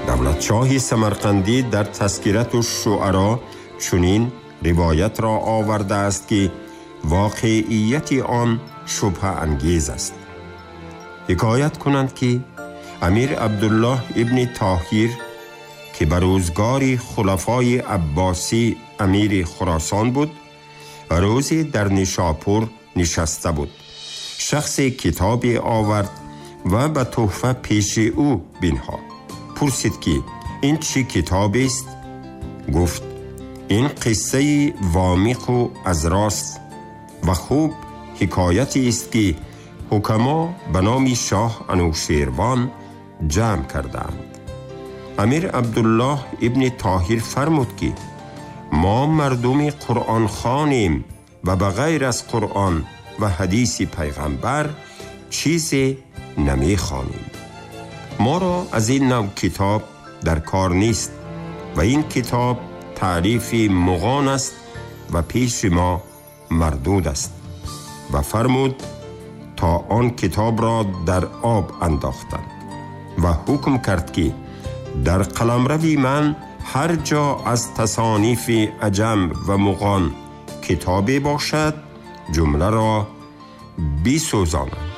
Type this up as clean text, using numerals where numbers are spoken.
دولت شاه سمرقندی در تذکرة الشعراء چنین روایت را آورده است که واقعیت آن شبهه انگیز است. حکایت کنند که امیر عبدالله ابن طاهر که به روزگار خلفای عباسی امیر خراسان بود، روزی در نیشاپور نشسته بود. شخصی کتابی آورد و به تحفه پیش او بنهاد. پرسید که این چه کتابی است؟ گفت این قصه وامق و ازراست و خوب حکایتی است که حکما به نام شاه انوشیروان جمع کردند. امیر عبدالله ابن طاهر فرمود که ما مردم قرآن خوانیم و به غیر از قرآن و حدیث پیغمبر چیزی نمی خوانیم. ما را از این نوع کتاب در کار نیست و این کتاب تعریف مغان است و پیش ما مردود است. و فرمود تا آن کتاب را در آب انداختند و حکم کرد که در قلمرو من هر جا از تصانیف عجم و مغان کتابی باشد جمله را بسوزانند.